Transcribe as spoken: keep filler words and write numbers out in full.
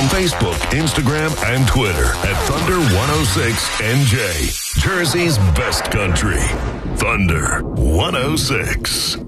Facebook, Instagram, and Twitter at Thunder one oh six N J. Jersey's best country. Thunder one oh six.